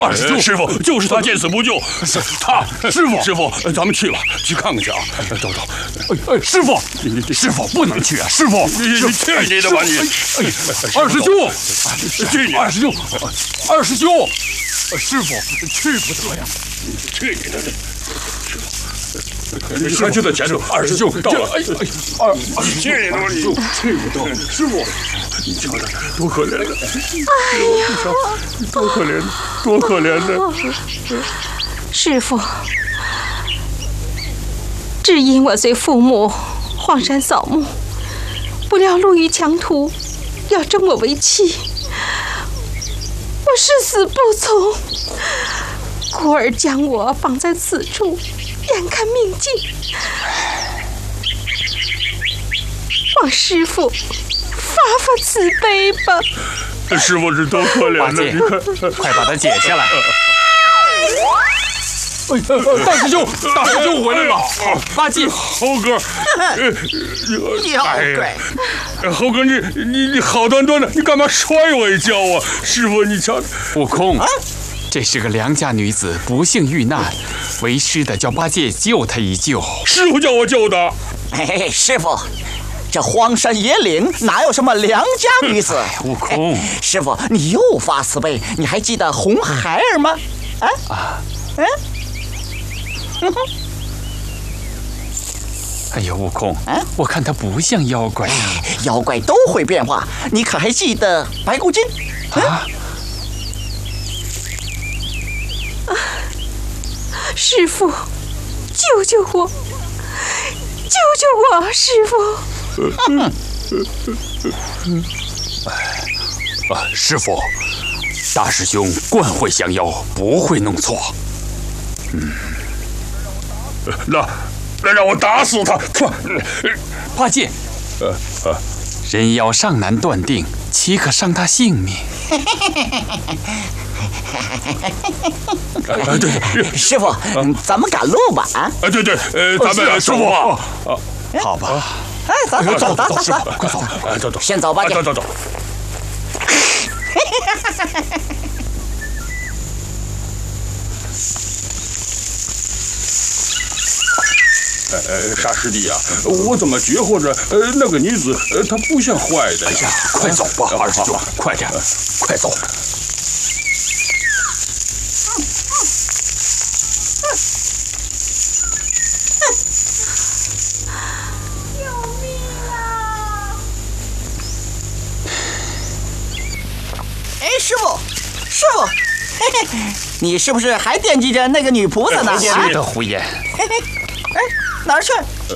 师傅，就是他见死不救。他，师傅，咱们去吧，去看看去啊！走。 师傅，不能去啊！师傅， 去你的吧你！ 二师兄， 去你！ 二师兄，师傅去不得呀！ 去你的！ 你还就在前头，二师兄到了。 去你的吧你！去不得，师傅，你瞧他多可怜的！ 哎呀， 多可怜的！ 师傅，只因我随父母荒山扫墓，不料路遇强徒，要征我为妻，我誓死不从。故而将我绑在此处，眼看命尽。望师傅发慈悲吧。 师傅是多可怜的，你看， 快把它解下来。 大师兄回来了！ 八戒， 猴哥， 妖怪！ 猴哥，你好端端的，你干嘛摔我一跤啊？师傅，你瞧， 悟空，这是个良家女子，不幸遇难，为师的叫八戒救她一救。 师傅叫我救的。 哎，师傅，这荒山野岭哪有什么良家女子？ 悟空， 师傅，你又发慈悲，你还记得红孩儿吗？ 哎呀，悟空，我看他不像妖怪呀。 妖怪都会变化，你可还记得白骨精？ 师傅，救救我！师傅！ 师傅，大师兄惯会降妖，不会弄错。 那让我打死他！ 八戒，人妖尚难断定，岂可伤他性命？ 对， 师傅，咱们赶路吧啊！ 对，咱们师傅， 好吧。 哎，走， 快走，走， 先走吧， 走。沙师弟啊，我怎么觉获着那个女子她不像坏的呀？ 快走吧，二师兄，快点，快走！ 救命啊！ 哎，师傅，嘿，你是不是还惦记着那个女菩萨呢？ 是的，胡言。 哪儿去？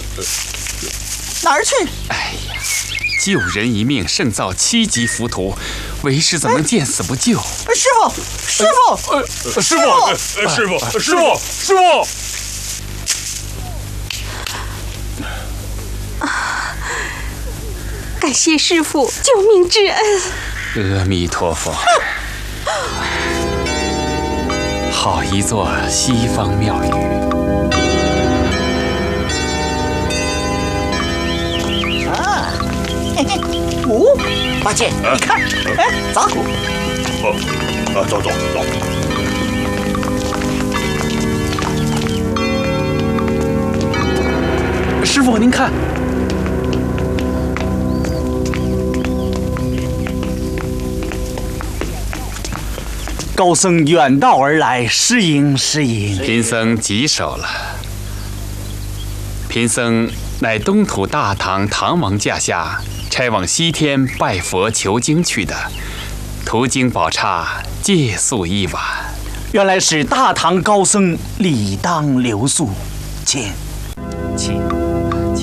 哎呀，救人一命胜造7级浮屠，为师怎能见死不救？ 师傅！ 感谢师傅救命之恩。 阿弥陀佛。好一座西方庙宇。 八戒，你看，走。 走。 师傅，您看， 高僧远道而来，失迎。 贫僧棘手了。贫僧乃东土大唐唐王驾下差往西天拜佛求经去的，途经宝刹，借宿一晚。 原来是大唐高僧，理当留宿，请。